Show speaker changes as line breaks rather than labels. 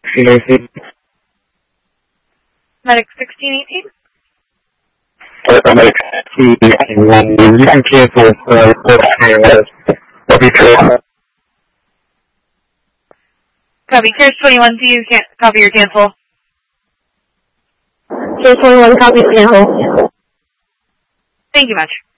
Medic 1618?
Medic 1618, you can cancel
Copy. Cares 21, do you copy your cancel?
Cares 21, copy cancel.
Thank you much.